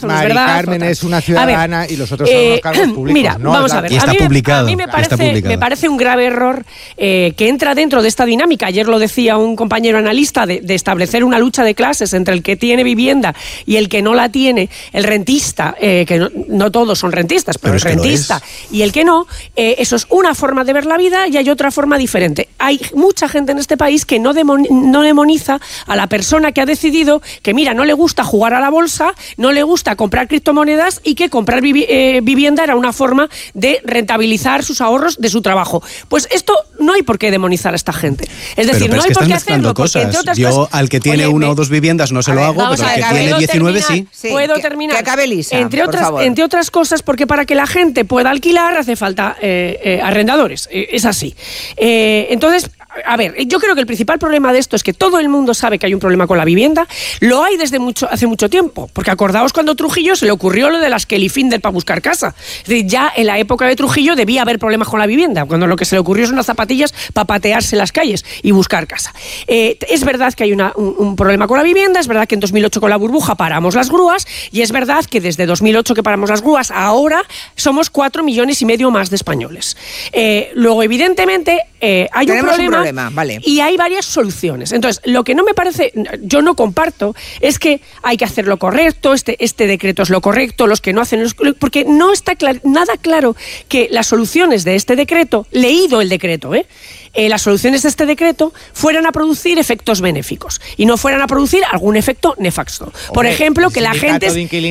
o no es verdad. Mari Carmen es una ciudadana y los otros son los cargos públicos. Mira, no, vamos a ver. Y está publicado. A mí me parece un grave error que entra dentro de esta dinámica. Ayer lo decía un compañero analista de establecer una lucha de clases entre el que tiene vivienda y el que no la tiene, el rentista, que no todos son rentistas, pero el rentista y el que no, eso es una forma de ver la vida y hay otra forma diferente. Hay mucha gente en este país que no demoniza a la persona que ha decidido que, mira, no le gusta jugar a la bolsa, no le gusta comprar criptomonedas y que comprar vivienda era una forma de rentabilizar sus ahorros de su trabajo. Pues esto no hay por qué demonizar a esta gente. Es decir, no hay por qué hacerlo. Cosas. Yo al que tiene una o dos viviendas no se lo hago, pero al que tiene 19 sí. Puedo terminar. Que acabe Lisa, entre otras cosas, porque para que la gente pueda alquilar hace falta arrendadores. Es así. Entonces, a ver, yo creo que el principal problema de esto es que todo el mundo sabe que hay un problema con la vivienda. Lo hay hace mucho tiempo. Porque acordaos cuando Trujillo se le ocurrió lo de las Kelly Finder para buscar casa. Es decir, ya en la época de Trujillo debía haber problemas con la vivienda, cuando lo que se le ocurrió son unas zapatillas para patearse las calles y buscar casa. Es verdad que hay un problema con la vivienda, es verdad que en 2008 con la burbuja paramos las grúas y es verdad que desde 2008 que paramos las grúas, ahora somos 4,5 millones más de españoles. Luego, evidentemente, hay un problema vale. Y hay varias soluciones. Entonces, lo que no me parece, yo no comparto, es que hay que hacer lo correcto, este decreto es lo correcto, los que no hacen, porque no está nada claro que las soluciones de este decreto, leído el decreto, las soluciones de este decreto fueran a producir efectos benéficos y no fueran a producir algún efecto nefasto. Por ejemplo, que la gente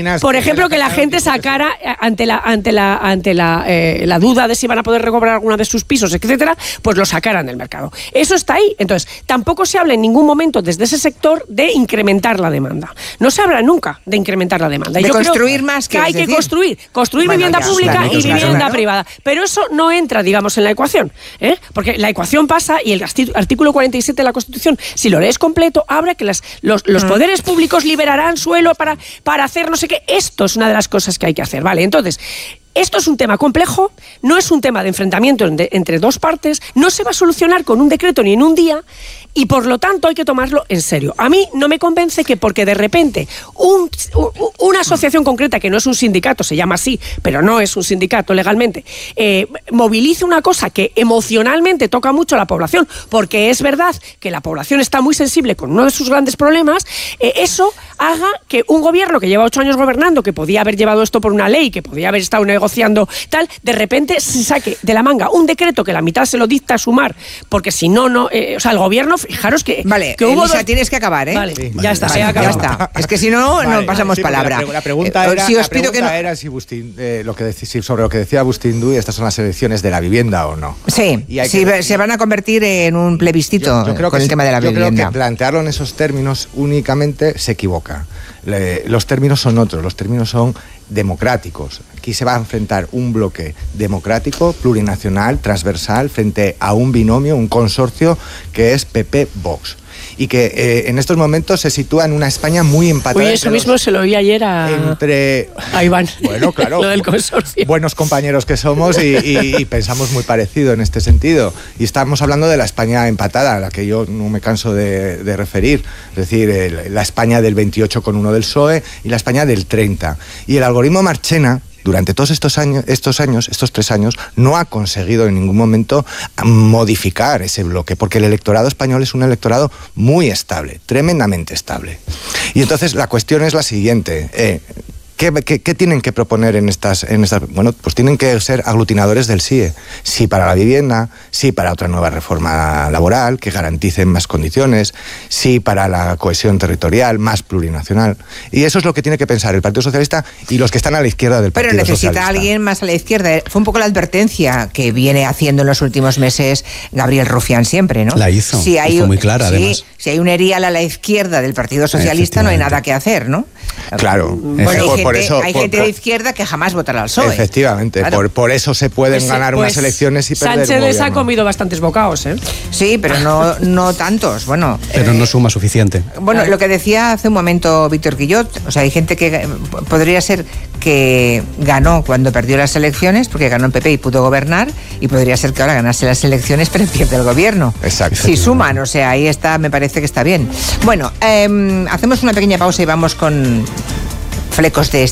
sacara ante la duda de si van a poder recobrar alguna de sus pisos, etcétera, pues lo sacaran del mercado. Eso está ahí. Entonces, tampoco se habla en ningún momento desde ese sector de incrementar la demanda. No se habla nunca de incrementar la demanta. De construir más que hay que construir vivienda pública y vivienda privada. Pero eso no entra, digamos, en la ecuación, porque la ecuación pasa y el artículo 47 de la Constitución, si lo lees completo, habla que los poderes públicos liberarán suelo para hacer no sé qué. Esto es una de las cosas que hay que hacer, ¿vale? Entonces, esto es un tema complejo, no es un tema de enfrentamiento entre dos partes, no se va a solucionar con un decreto ni en un día y por lo tanto hay que tomarlo en serio. A mí no me convence que porque de repente una asociación concreta, que no es un sindicato, se llama así, pero no es un sindicato legalmente, movilice una cosa que emocionalmente toca mucho a la población, porque es verdad que la población está muy sensible con uno de sus grandes problemas, eso haga que un gobierno que lleva 8 años gobernando, que podía haber llevado esto por una ley, que podía haber estado negociando tal, de repente se saque de la manga un decreto que la mitad se lo dicta a Sumar, porque si no, o sea, el gobierno, fijaros que... Vale, que hubo Elisa, tienes que acabar, ¿eh? Vale, sí, ya está, vale, ya está. Es que si no, no pasamos palabra. La pregunta era si sobre lo que decía Agustín Duy, estas son las elecciones de la vivienda o no. Sí, se van a convertir en un plebiscito con el tema de la vivienda. Yo creo que plantearlo en esos términos únicamente se equivoca. Los términos son otros, los términos son democráticos. Aquí se va a enfrentar un bloque democrático, plurinacional, transversal, frente a un binomio, un consorcio que es PP-Vox. Y que en estos momentos se sitúa en una España muy empatada. Uy, eso mismo se lo oí ayer a Iván. Bueno, claro. Lo del consorcio. Buenos compañeros que somos y pensamos muy parecido en este sentido. Y estamos hablando de la España empatada, a la que yo no me canso de referir. Es decir, la España del 28 con 1 del PSOE y la España del 30. Y el algoritmo Marchena, durante todos estos 3 años, no ha conseguido en ningún momento modificar ese bloque, porque el electorado español es un electorado muy estable, tremendamente estable. Y entonces la cuestión es la siguiente. ¿Qué tienen que proponer en estas? Bueno, pues tienen que ser aglutinadores del sí. Sí para la vivienda, sí para otra nueva reforma laboral que garanticen más condiciones, sí para la cohesión territorial, más plurinacional. Y eso es lo que tiene que pensar el Partido Socialista y los que están a la izquierda del Partido Socialista. Pero necesita alguien más a la izquierda. Fue un poco la advertencia que viene haciendo en los últimos meses Gabriel Rufián siempre, ¿no? La hizo, fue muy clara, además. Si hay un erial a la la del Partido Socialista, no hay nada que hacer, ¿no? Claro. Bueno, hay gente de izquierda que jamás votará al PSOE. Efectivamente, claro. por eso se pueden ganar unas elecciones y perder Sánchez un les ha gobierno. comido bastantes bocaos, ¿eh? Sí, pero no tantos. Bueno, pero no suma suficiente. Bueno, lo que decía hace un momento Víctor Guillot, o sea, hay gente que podría ser que ganó cuando perdió las elecciones, porque ganó el PP y pudo gobernar, y podría ser que ahora ganase las elecciones pero pierde el gobierno. Exacto. Si suman, o sea, ahí está, me parece que está bien. Bueno, hacemos una pequeña pausa y vamos con flecos de